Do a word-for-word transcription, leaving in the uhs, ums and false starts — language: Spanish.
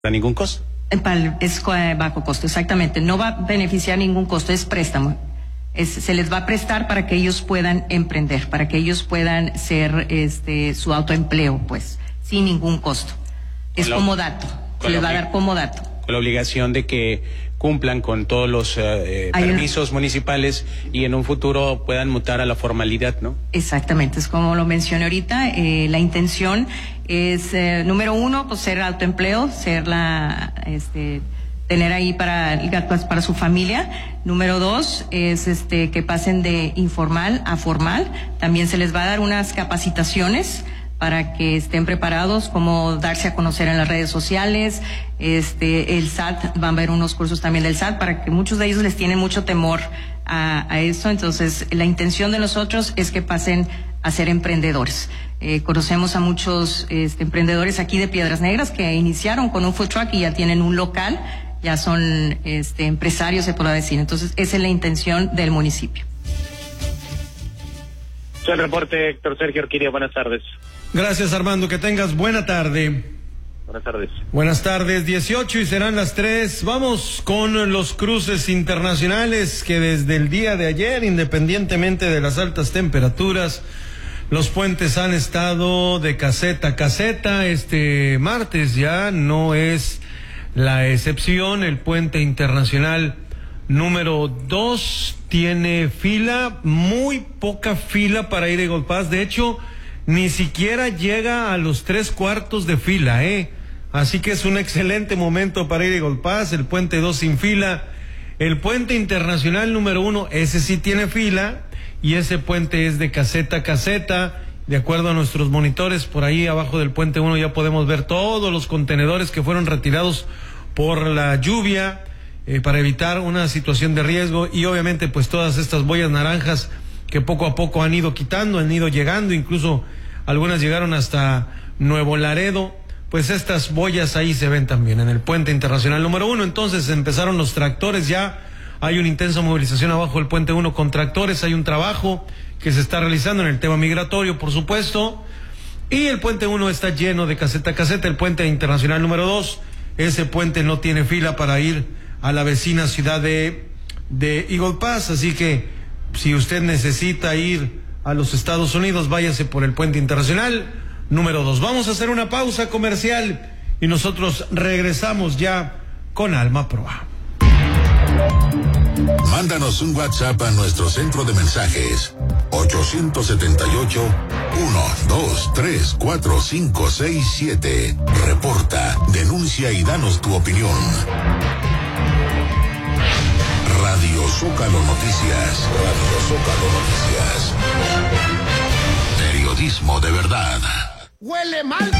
¿A ningún costo? Es bajo costo, exactamente. No va a beneficiar ningún costo, es préstamo. Es, se les va a prestar para que ellos puedan emprender, para que ellos puedan ser este su autoempleo, pues, sin ningún costo. Es la, como dato, se les va a dar como dato. Con la obligación de que cumplan con todos los eh, permisos una... municipales y en un futuro puedan mutar a la formalidad, ¿no? Exactamente, es como lo mencioné ahorita, eh, la intención es, eh, número uno, pues ser autoempleo, ser la, este, tener ahí para, para su familia. Número dos es este, que pasen de informal a formal. También se les va a dar unas capacitaciones para que estén preparados, como darse a conocer en las redes sociales, este, el S A T, van a haber unos cursos también del S A T, para que muchos de ellos les tienen mucho temor a, a eso. Entonces, la intención de nosotros es que pasen a ser emprendedores. Eh, conocemos a muchos este, emprendedores aquí de Piedras Negras que iniciaron con un food truck y ya tienen un local, ya son este, empresarios, se podrá decir. Entonces, esa es la intención del municipio. El reporte, Héctor Sergio Orquídea, buenas tardes. Gracias, Armando, que tengas buena tarde. Buenas tardes. Buenas tardes, dieciocho y serán las tres. Vamos con los cruces internacionales que desde el día de ayer, independientemente de las altas temperaturas, los puentes han estado de caseta a caseta. Este martes ya no es la excepción. El puente internacional número dos tiene fila, muy poca fila para ir a Eagle Pass. De hecho, ni siquiera llega a los tres cuartos de fila, ¿eh? Así que es un excelente momento para ir a Eagle Pass. El puente dos sin fila. El puente internacional número uno, ese sí tiene fila, y ese puente es de caseta a caseta. De acuerdo a nuestros monitores, por ahí abajo del puente uno ya podemos ver todos los contenedores que fueron retirados por la lluvia, eh, para evitar una situación de riesgo, y obviamente pues todas estas boyas naranjas que poco a poco han ido quitando, han ido llegando, incluso algunas llegaron hasta Nuevo Laredo. Pues estas boyas ahí se ven también en el puente internacional número uno. Entonces empezaron los tractores, ya hay una intensa movilización abajo del puente uno con tractores, hay un trabajo que se está realizando en el tema migratorio, por supuesto, y el puente uno está lleno de caseta a caseta. El puente internacional número dos, ese puente no tiene fila para ir a la vecina ciudad de, de Eagle Pass, así que si usted necesita ir a los Estados Unidos, váyase por el puente internacional número dos. Vamos a hacer una pausa comercial y nosotros regresamos ya con Alma Proa. Mándanos un WhatsApp a nuestro centro de mensajes ocho siete ocho, uno dos tres cuatro cinco seis siete. Reporta, denuncia y danos tu opinión. Radio Zócalo Noticias. Radio Zócalo Noticias. Periodismo de verdad. Huele mal.